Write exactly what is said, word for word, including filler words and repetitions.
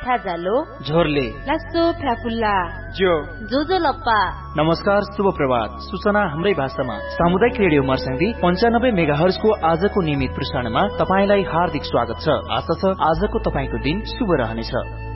फ्याजालो झोरले लासो फ्याफुल्ला जो जो जो लप्पा। नमस्कार, शुभ प्रभात। सूचना हाम्रै भाषामा सामुदायिक रेडियो मर्स्याङ्दी पञ्चानब्बे मेगाहर्जको आजको नियमित प्रसारणमा तपाईंलाई हार्दिक स्वागत छ। आशा छ आजको तपाईंको दिन शुभ रहनेछ।